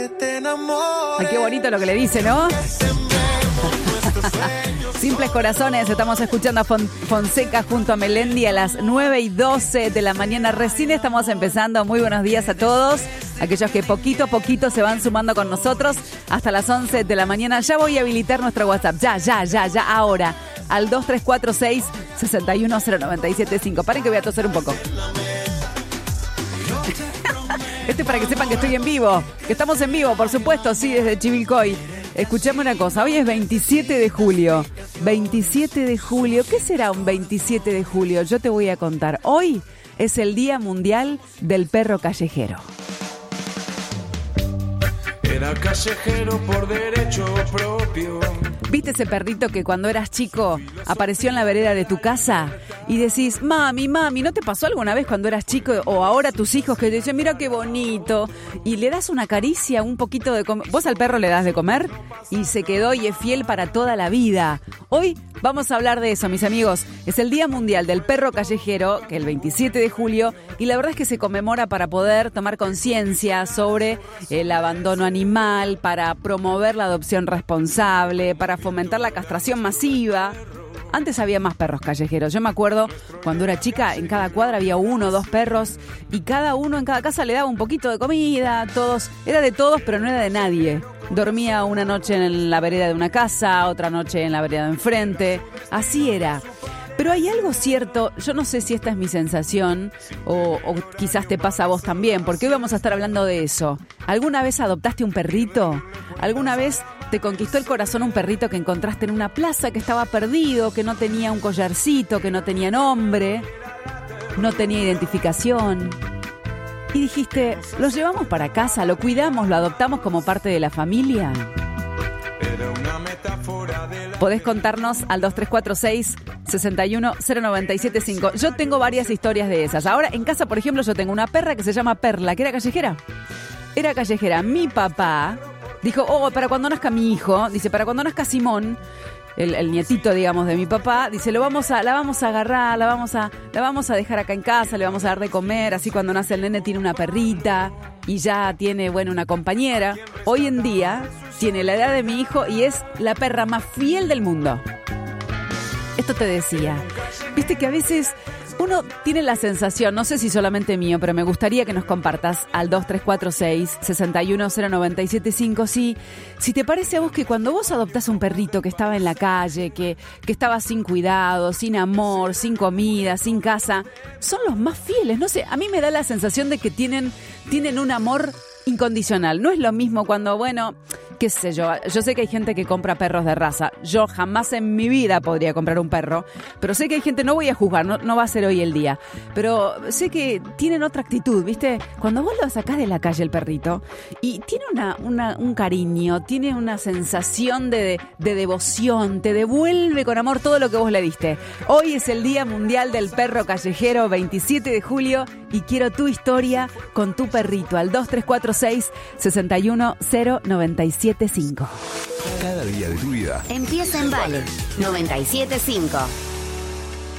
que te enamores. Ay, qué bonito lo que le dice, ¿no? Simples Corazones, estamos escuchando a Fonseca junto a Melendi a las 9:12 de la mañana. Recién estamos empezando. Muy buenos días a todos. Aquellos que poquito a poquito se van sumando con nosotros hasta las 11 de la mañana. Ya voy a habilitar nuestro WhatsApp. Ya, ahora. Al 2346-61097.5. Paren que voy a toser un poco. Esto es para que sepan que estoy en vivo. Que estamos en vivo, por supuesto, sí, desde Chivilcoy. Escuchame una cosa, hoy es 27 de julio. 27 de julio, ¿qué será un 27 de julio? Yo te voy a contar. Hoy es el Día Mundial del Perro Callejero. Era callejero por derecho propio. ¿Viste ese perrito que cuando eras chico apareció en la vereda de tu casa? Y decís, mami, ¿no te pasó alguna vez cuando eras chico o ahora tus hijos que te dicen, mira qué bonito? Y le das una caricia, un poquito de comer. Vos al perro le das de comer y se quedó y es fiel para toda la vida. Hoy vamos a hablar de eso, mis amigos. Es el Día Mundial del Perro Callejero, que el 27 de julio, y la verdad es que se conmemora para poder tomar conciencia sobre el abandono animal, para promover la adopción responsable, para fomentar la castración masiva. Antes había más perros callejeros. Yo me acuerdo cuando era chica, en cada cuadra había 1 o 2 perros y cada uno en cada casa le daba un poquito de comida. Todos, era de todos, pero no era de nadie. Dormía una noche en la vereda de una casa, otra noche en la vereda de enfrente. Así era. Pero hay algo cierto, yo no sé si esta es mi sensación o quizás te pasa a vos también, porque hoy vamos a estar hablando de eso. ¿Alguna vez adoptaste un perrito? ¿Alguna vez te conquistó el corazón un perrito que encontraste en una plaza, que estaba perdido, que no tenía un collarcito, que no tenía nombre, no tenía identificación? Y dijiste, ¿lo llevamos para casa, lo cuidamos, lo adoptamos como parte de la familia? Podés contarnos al 2346-61097.5. Yo tengo varias historias de esas. Ahora, en casa, por ejemplo, yo tengo una perra que se llama Perla, que era callejera. Era callejera. Mi papá dijo, para cuando nazca mi hijo, dice, para cuando nazca Simón, el nietito, digamos, de mi papá, dice, la vamos a agarrar, la vamos a dejar acá en casa, le vamos a dar de comer, así cuando nace el nene tiene una perrita y ya tiene, una compañera. Hoy en día tiene la edad de mi hijo y es la perra más fiel del mundo. Esto te decía, viste que a veces uno tiene la sensación, no sé si solamente mío, pero me gustaría que nos compartas al 2346-61097.5 si te parece a vos que cuando vos adoptás un perrito que estaba en la calle, que estaba sin cuidado, sin amor, sin comida, sin casa, son los más fieles. No sé, a mí me da la sensación de que tienen un amor incondicional. No es lo mismo cuando, qué sé yo sé que hay gente que compra perros de raza. Yo jamás en mi vida podría comprar un perro, pero sé que hay gente, no voy a juzgar, no va a ser hoy el día, pero sé que tienen otra actitud, ¿viste? Cuando vos lo sacás de la calle el perrito y tiene un cariño, tiene una sensación de devoción, te devuelve con amor todo lo que vos le diste. Hoy es el Día Mundial del Perro Callejero, 27 de julio, y quiero tu historia con tu perrito al 2346-61097.5. Cada día de tu vida Empieza en Vale 97.5.